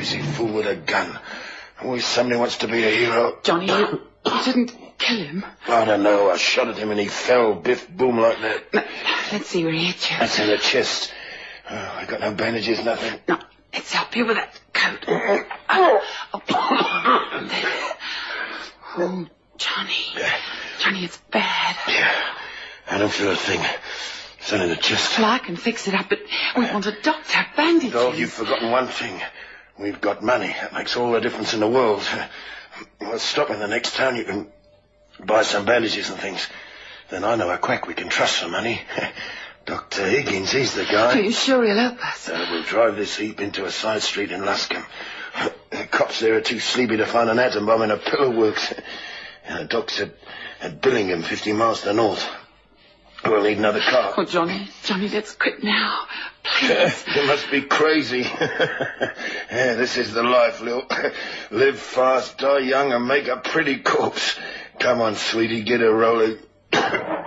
crazy fool with a gun. Always somebody wants to be a hero. Johnny, you didn't kill him. I don't know. I shot at him and he fell, biff, boom, like that. No, let's see where he hit you. That's in the chest. I got no bandages, nothing. No, let's help you with that coat. Oh, Johnny. Johnny, it's bad. Yeah, I don't feel a thing. It's only the chest. Well, I can fix it up, but we want a doctor, bandages. Oh, you've forgotten one thing. We've got money. That makes all the difference in the world. We'll stop in the next town. You can buy some bandages and things. Then I know a quack we can trust for money. Dr. Higgins, he's the guy. Are you sure he'll help us? We'll drive this heap into a side street in Luscombe. The cops there are too sleepy to find an atom bomb in a pillar works. The doc said at Billingham, 50 miles to the north. We'll need another car. Oh, Johnny, let's quit now. Please. You must be crazy. This is the life, Lil. Live fast, die young, and make a pretty corpse. Come on, sweetie, get her rolling.